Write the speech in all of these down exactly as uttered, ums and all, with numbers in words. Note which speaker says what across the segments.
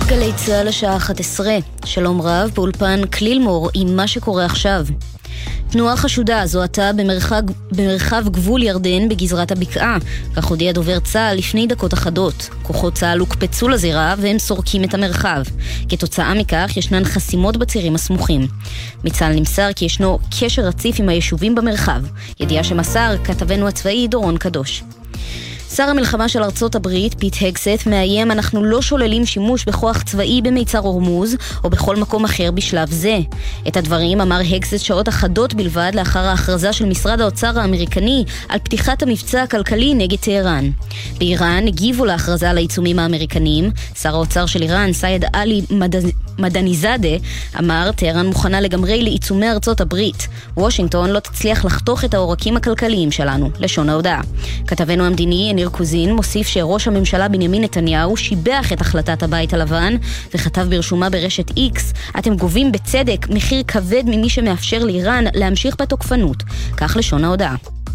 Speaker 1: גלי צהל השעה אחת עשרה. שלום רב, באולפן קלילמור עם מה שקורה עכשיו. תנועה חשודה זוהתה במרחב, במרחב גבול ירדן בגזרת הבקעה, כך הודיע דובר צה"ל לפני דקות אחדות. כוחות צה"ל הוקפצו לזירה והם סורקים את המרחב. כתוצאה מכך ישנן חסימות בצירים הסמוכים. מצה"ל נמסר כי ישנו קשר רציף עם היישובים במרחב. ידיעה שמסר כתבנו הצבאי דורון קדוש. שר המלחמה של ארצות הברית, פיט הגסט, מאיים אנחנו לא שוללים שימוש בכוח צבאי במיצר הורמוז או בכל מקום אחר בשלב זה. את הדברים אמר הגסט שעות אחדות בלבד לאחר ההכרזה של משרד האוצר האמריקני על פתיחת המבצע הכלכלי נגד טהרן. באיראן הגיבו להכרזה על העיצומים האמריקניים. שר האוצר של איראן, סייד עלי מדניזאדה, אמר טהרן מוכנה לגמרי לעיצומי ארצות הברית. וושינגטון לא תצליח לחתוך את העורקים הכלכליים שלנו, לשון ההודעה. כתבנו המדיני ניר קוזין מוסיף שראש הממשלה בנימין נתניהו שיבח את החלטת הבית הלבן וכתב ברשומה ברשת איקס, אתם גובים בצדק מחיר כבד ממי שמאפשר לאיראן להמשיך בתוקפנות, כך לשון ההודעה.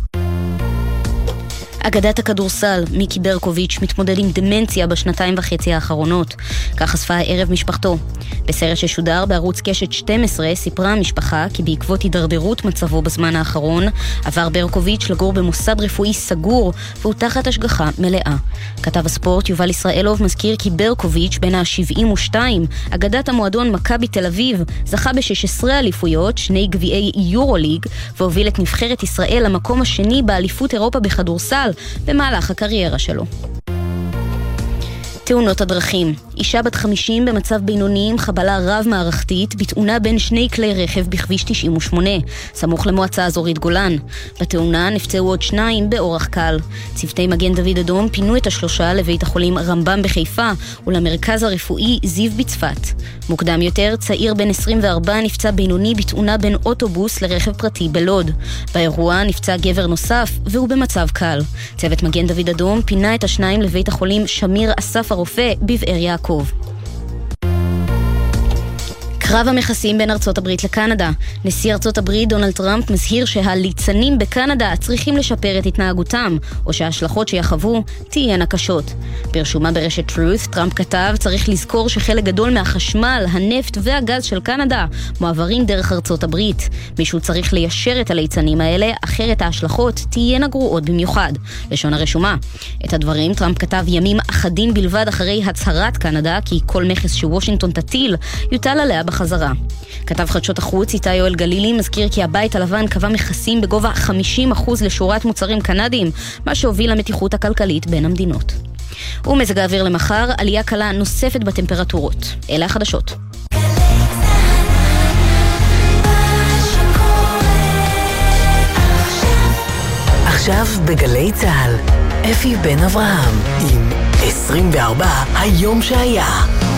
Speaker 1: אגדת הכדורסל, מיקי ברקוביץ' מתמודד עם דמנציה בשנתיים וחצי האחרונות. כך חשפה הערב משפחתו. בסרט ששודר בערוץ קשת שתים עשרה סיפרה המשפחה כי בעקבות הידרדרות מצבו בזמן האחרון, עבר ברקוביץ' לגור במוסד רפואי סגור והוא תחת השגחה מלאה. כתב הספורט יובל ישראלוב מזכיר כי ברקוביץ' בין ה-שבעים ושתיים, אגדת המועדון מכבי תל אביב, זכה ב-שש עשרה אליפויות, שני גביעי יורוליג, והוביל את נבחרת ישראל למקום השני באליפות אירופה בכדורסל במהלך הקריירה שלו. תאונות הדרכים. אישה בת חמישים במצב בינוני עם חבלה רב-מערכתית בתאונה בין שני כלי רכב בכביש תשעים ושמונה, סמוך למועצה אזורית גולן. בתאונה נפצעו עוד שניים באורח קל. צוותי מגן דוד אדום פינו את השלושה לבית החולים רמב"ם בחיפה ולמרכז הרפואי זיו בצפת. מוקדם יותר, צעיר בן עשרים וארבע נפצע בינוני בתאונה בין אוטובוס לרכב פרטי בלוד. באירוע נפצע גבר נוסף והוא במצב קל. צוות מגן דוד אדום פינה את השניים לבית החולים שמיר אסף הרופא בבאר יעקב. קרב המכסים בין ארצות הברית לקנדה. נשיא ארצות הברית דונלד טראמפ מזהיר שהליצנים בקנדה צריכים לשפר את התנהגותם, או שההשלכות שיחוו תהיינה קשות. ברשומה ברשת Truth, טראמפ כתב, צריך לזכור שחלק גדול מהחשמל, הנפט והגז של קנדה מועברים דרך ארצות הברית. מישהו צריך ליישר את הליצנים האלה, אחרת ההשלכות תהיינה גרועות במיוחד. לשון הרשומה. את הדברים טראמפ כתב ימים אחדים בלבד אחרי הצהרת קנדה, כי כל מכס שוושינגטון תטיל יוטל עליה בחזרה. כתב חדשות החוץ איתי יואל גלילי מזכיר כי הבית הלבן קבע מכסים בגובה חמישים אחוז לשורת מוצרים קנדיים, מה שהוביל למתיחות הכלכלית בין המדינות. ומזג האוויר למחר, עלייה קלה נוספת בטמפרטורות. אלה החדשות.
Speaker 2: עכשיו בגלי צהל, אפי בן אברהם עם עשרים וארבע היום שהיה.